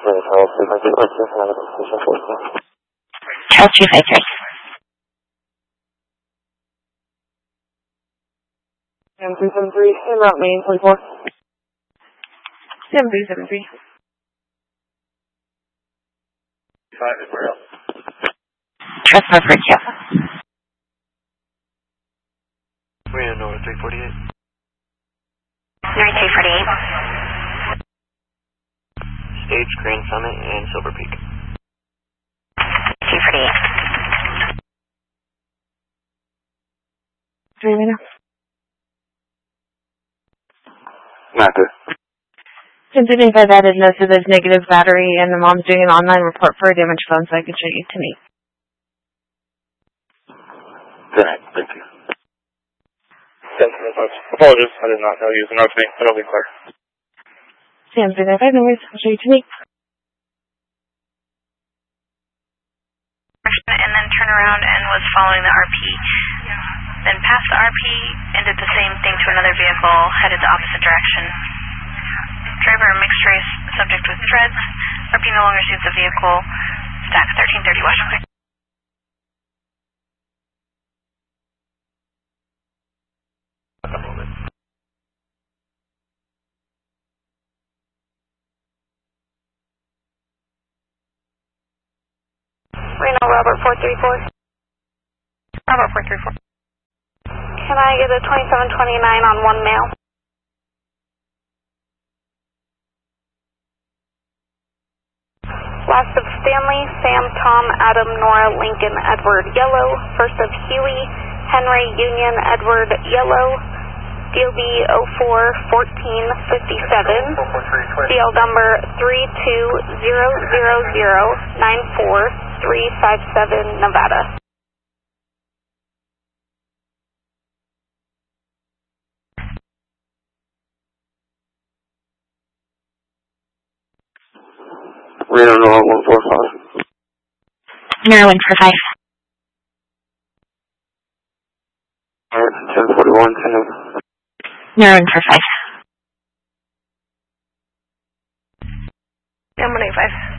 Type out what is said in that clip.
Charles 253. Sam 373, en route main 24. Sam 373. 5 is where else? Transfer for Q. Reno North 348. North 348. Stage, Grand Summit, and Silver Peak. 248. 3 Reno. Not good. Considering I've added notes of those negative battery and the mom's doing an online report for a damaged phone so I can show you to me. Good night. Thank you. Apologies, I did not know you was an RP, but I'll be clear. Sam 395, no worries, I'll show you to me. And then turned around and was following the RP. Then passed the RP and did the same thing to another vehicle, headed the opposite direction. Driver mixed race, subject with dreads. RP no longer sees the vehicle. Stack 1330 Washington. Reno Robert 434. Robert 434. Can I get a 2729 on one male? Last of Stanley, Sam, Tom, Adam, Nora, Lincoln, Edward, Yellow. First of Huey, Henry, Union, Edward, Yellow. DOB 04-1457. DL number 3200094-357, Nevada. Reno North 145. Nora 145. Alright, 1041, 10. Nora 145. Yeah, 185.